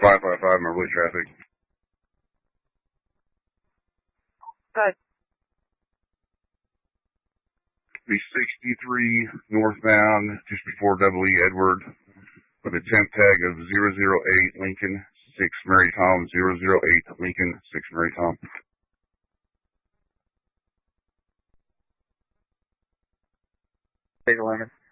555, Merley traffic. Good. The 63 northbound, just before Double E Edward, with a temp tag of 008 Lincoln 6 Mary Tom, 008 Lincoln 6 Mary Tom. Take a lemon.